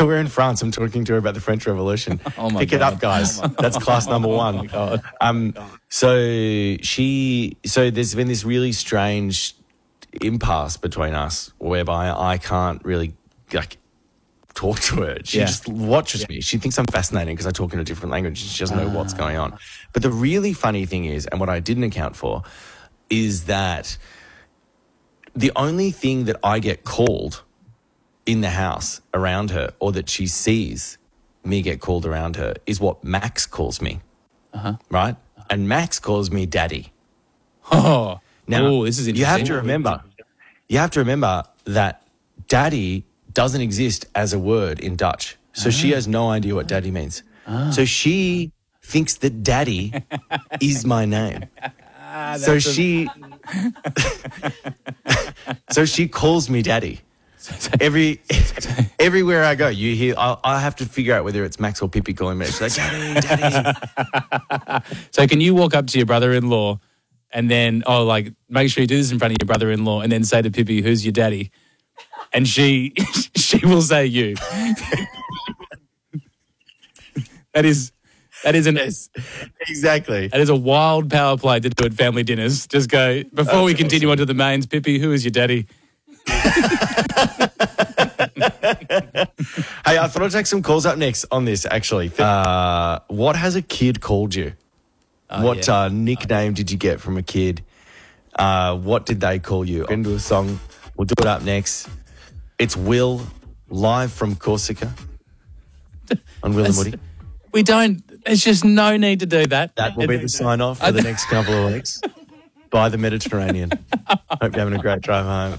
We're in France. I'm talking to her about the French Revolution. Pick it up, guys. That's class number one. So there's been this really strange impasse between us whereby I can't really talk to her. She just watches me. She thinks I'm fascinating because I talk in a different language. She doesn't know what's going on. But the really funny thing is, and what I didn't account for, is that the only thing that I get called in the house around her, or that she sees me get called around her, is what Max calls me. Right? And Max calls me daddy. Oh, now, this is interesting. You have to remember that daddy doesn't exist as a word in Dutch. So she has no idea what daddy means. So she thinks that daddy is my name. So she calls me daddy. Everywhere I go, you hear, I have to figure out whether it's Max or Pippi calling me. She's like, daddy. So can you walk up to your brother-in-law and then, make sure you do this in front of your brother-in-law and then say to Pippi, who's your daddy? And she will say you. That is exactly. That is a wild power play to do at family dinners. Just go, before we continue on to the mains, Pippi, who is your daddy? Hey, I thought I'd take some calls up next on this, actually. What has a kid called you? What nickname did you get from a kid? What did they call you? We're into a song. We'll do it up next. It's Will, live from Corsica on Will and Woody. There's just no need to do that. That will be the sign-off for the next couple of weeks by the Mediterranean. Hope you're having a great drive home.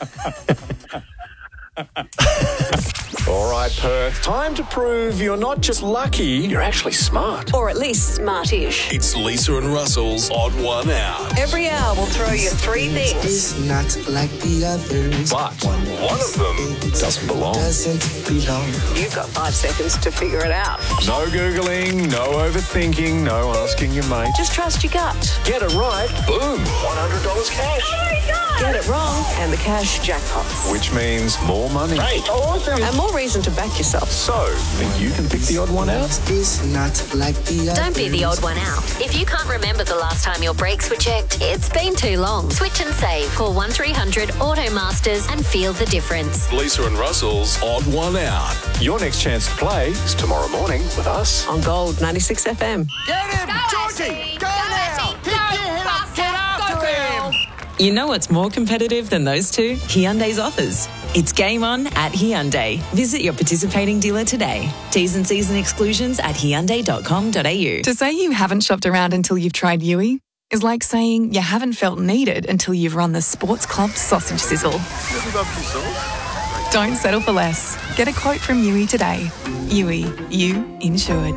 All right, Perth. Time to prove you're not just lucky, you're actually smart. Or at least smartish. It's Lisa and Russell's Odd One Out. Every hour we'll throw you three things. It's not like the others. But one of them doesn't belong. You've got 5 seconds to figure it out. No Googling, no overthinking, no asking your mate. Just trust your gut. Get it right, boom, $100 cash. Oh my God! Get it wrong, and the cash jackpots. Which means more money. Great. Awesome. And more reason to back yourself. So, think you can pick the odd one out? It's not like the others. Don't be the odd one out. If you can't remember the last time your brakes were checked, it's been too long. Switch and save. Call 1300 Automasters and feel the difference. Lisa and Russell's Odd One Out. Your next chance to play is tomorrow morning with us. On Gold 96 FM. Get him, Georgie! Go now! Pick your head up, get after him! You know what's more competitive than those two? Hyundai's offers. It's game on at Hyundai. Visit your participating dealer today. T's and C's and exclusions at hyundai.com.au. To say you haven't shopped around until you've tried Yui is like saying you haven't felt needed until you've run the Sports Club sausage sizzle. Don't settle for less. Get a quote from Yui today. Yui, you insured.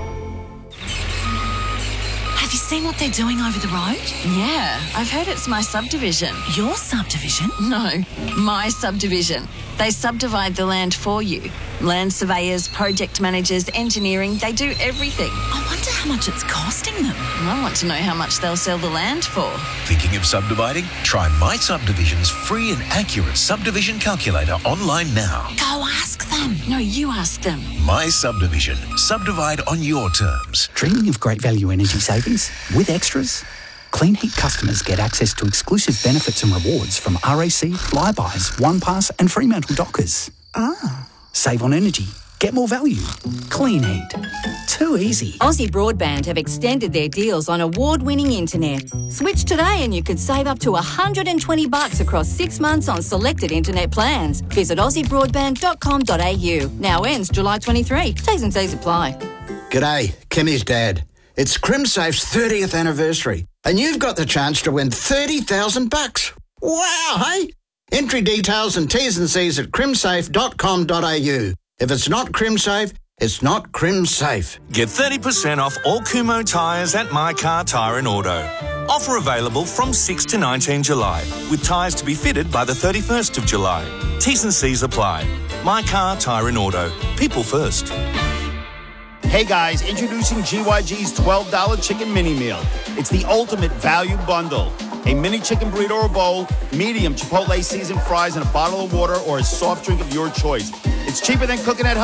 Have you seen what they're doing over the road? Yeah, I've heard it's my subdivision. Your subdivision? No, my subdivision. They subdivide the land for you. Land surveyors, project managers, engineering, they do everything. I wonder how much it's costing them. I want to know how much they'll sell the land for. Thinking of subdividing? Try My Subdivision's free and accurate subdivision calculator online now. Go ask them. No, you ask them. My Subdivision. Subdivide on your terms. Dreaming of great value energy savings with extras? Clean Heat customers get access to exclusive benefits and rewards from RAC, Flybuys, OnePass and Fremantle Dockers. Save on energy. Get more value. Clean Heat. Too easy. Aussie Broadband have extended their deals on award-winning internet. Switch today and you could save up to $120 across 6 months on selected internet plans. Visit aussiebroadband.com.au. Now ends July 23. T's and C's apply. G'day, Kimmy's dad. It's CrimSafe's 30th anniversary, and you've got the chance to win $30,000. Wow, hey? Entry details and T's and C's at crimsafe.com.au. If it's not CrimSafe, it's not CrimSafe. Get 30% off all Kumho tyres at My Car Tyre and Auto. Offer available from 6 to 19 July, with tyres to be fitted by the 31st of July. T's and C's apply. My Car Tyre and Auto. People first. Hey guys, introducing GYG's $12 chicken mini meal. It's the ultimate value bundle. A mini chicken burrito or bowl, medium Chipotle seasoned fries, and a bottle of water or a soft drink of your choice. It's cheaper than cooking at home.